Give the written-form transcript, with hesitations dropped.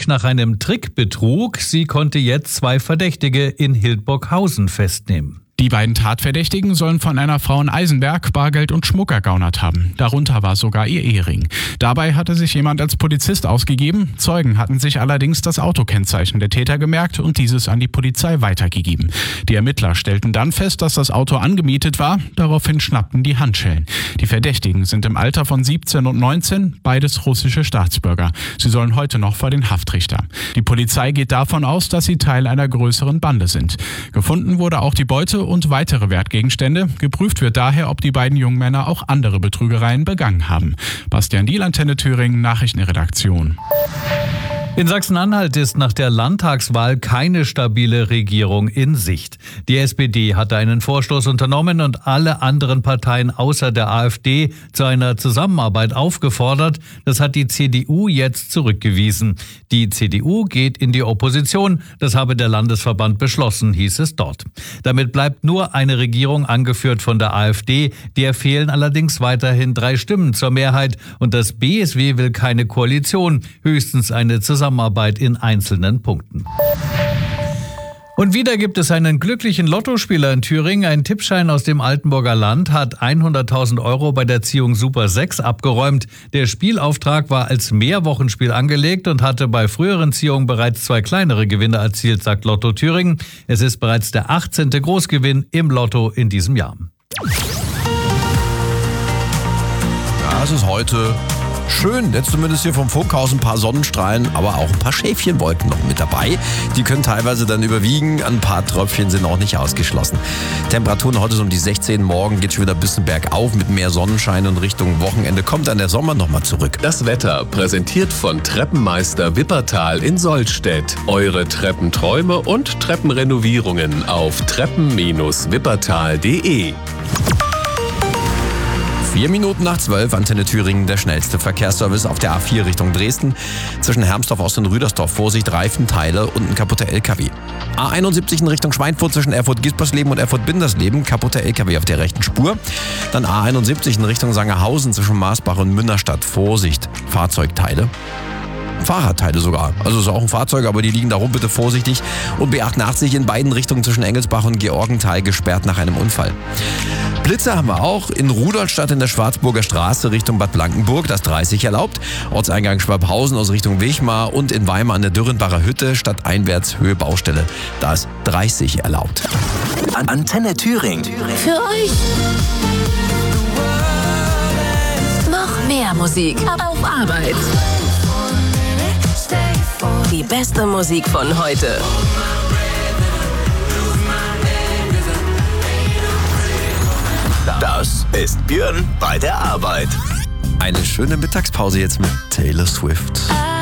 nach einem Trickbetrug. Sie konnte jetzt 2 Verdächtige in Hildburghausen festnehmen. Die beiden Tatverdächtigen sollen von einer Frau in Eisenberg Bargeld und Schmuck ergaunert haben. Darunter war sogar ihr Ehering. Dabei hatte sich jemand als Polizist ausgegeben. Zeugen hatten sich allerdings das Autokennzeichen der Täter gemerkt und dieses an die Polizei weitergegeben. Die Ermittler stellten dann fest, dass das Auto angemietet war. Daraufhin schnappten die Handschellen. Die Verdächtigen sind im Alter von 17 und 19, beides russische Staatsbürger. Sie sollen heute noch vor den Haftrichter. Die Polizei geht davon aus, dass sie Teil einer größeren Bande sind. Gefunden wurde auch die Beute und weitere Wertgegenstände. Geprüft wird daher, ob die beiden jungen Männer auch andere Betrügereien begangen haben. Bastian Diehl, Antenne Thüringen, Nachrichtenredaktion. In Sachsen-Anhalt ist nach der Landtagswahl keine stabile Regierung in Sicht. Die SPD hatte einen Vorstoß unternommen und alle anderen Parteien außer der AfD zu einer Zusammenarbeit aufgefordert. Das hat die CDU jetzt zurückgewiesen. Die CDU geht in die Opposition. Das habe der Landesverband beschlossen, hieß es dort. Damit bleibt nur eine Regierung, angeführt von der AfD. Der fehlen allerdings weiterhin 3 Stimmen zur Mehrheit. Und das BSW will keine Koalition, höchstens eine Zusammenarbeit in einzelnen Punkten. Und wieder gibt es einen glücklichen Lottospieler in Thüringen. Ein Tippschein aus dem Altenburger Land hat 100.000 € bei der Ziehung Super 6 abgeräumt. Der Spielauftrag war als Mehrwochenspiel angelegt und hatte bei früheren Ziehungen bereits 2 kleinere Gewinne erzielt, sagt Lotto Thüringen. Es ist bereits der 18. Großgewinn im Lotto in diesem Jahr. Ja, es ist heute schön, jetzt zumindest hier vom Funkhaus ein paar Sonnenstrahlen, aber auch ein paar Schäfchenwolken noch mit dabei. Die können teilweise dann überwiegen, ein paar Tröpfchen sind auch nicht ausgeschlossen. Temperaturen heute so um die 16, morgen geht schon wieder ein bisschen bergauf mit mehr Sonnenschein und Richtung Wochenende kommt dann der Sommer nochmal zurück. Das Wetter präsentiert von Treppenmeister Wippertal in Solstedt. Eure Treppenträume und Treppenrenovierungen auf treppen-wippertal.de. 4 Minuten nach 12, Antenne Thüringen, der schnellste Verkehrsservice auf der A4 Richtung Dresden. Zwischen Hermsdorf, Ost und Rüdersdorf, Vorsicht, Reifenteile und ein kaputter LKW. A71 in Richtung Schweinfurt zwischen Erfurt-Gispersleben und Erfurt-Bindersleben, kaputter LKW auf der rechten Spur. Dann A71 in Richtung Sangerhausen zwischen Marsbach und Münnerstadt, Vorsicht, Fahrzeugteile. Fahrradteile sogar. Also ist auch ein Fahrzeug, aber die liegen da rum, bitte vorsichtig. Und B88 in beiden Richtungen zwischen Engelsbach und Georgenthal gesperrt nach einem Unfall. Blitze haben wir auch in Rudolstadt in der Schwarzburger Straße Richtung Bad Blankenburg, das 30 erlaubt. Ortseingang Schwabhausen aus Richtung Wichmar und in Weimar an der Dürrenbacher Hütte stadteinwärts Höhe Baustelle, da ist 30 erlaubt. Antenne Thüringen. Für euch. Noch mehr Musik auf Arbeit. Die beste Musik von heute. Das ist Björn bei der Arbeit. Eine schöne Mittagspause jetzt mit Taylor Swift.